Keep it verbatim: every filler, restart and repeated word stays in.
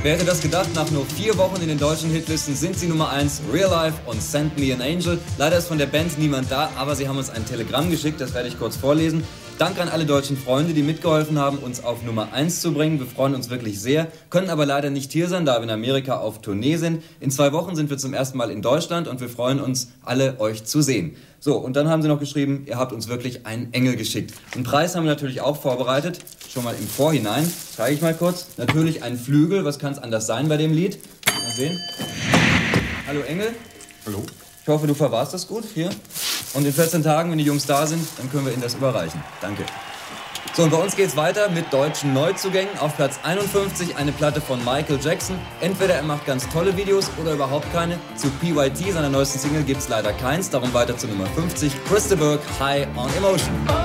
Wer hätte das gedacht? Nach nur vier Wochen in den deutschen Hitlisten sind sie Nummer eins, Real Life und Send Me an Angel. Leider ist von der Band niemand da, aber sie haben uns ein Telegramm geschickt, das werde ich kurz vorlesen. Dank an alle deutschen Freunde, die mitgeholfen haben, uns auf Nummer eins zu bringen. Wir freuen uns wirklich sehr, können aber leider nicht hier sein, da wir in Amerika auf Tournee sind. In zwei Wochen sind wir zum ersten Mal in Deutschland und wir freuen uns, alle euch zu sehen. So, und dann haben sie noch geschrieben, ihr habt uns wirklich einen Engel geschickt. Einen Preis haben wir natürlich auch vorbereitet, schon mal im Vorhinein. Zeige ich mal kurz. Natürlich ein Flügel, was kann es anders sein bei dem Lied? Mal sehen. Hallo Engel. Hallo. Ich hoffe, du verwahrst das gut hier. Und in vierzehn Tagen, wenn die Jungs da sind, dann können wir ihnen das überreichen. Danke. So, und bei uns geht's weiter mit deutschen Neuzugängen. Auf Platz einundfünfzig eine Platte von Michael Jackson. Entweder er macht ganz tolle Videos oder überhaupt keine. Zu P Y T, seiner neuesten Single, gibt's leider keins. Darum weiter zu Nummer fünfzig. Chris de Burgh, High on Emotion.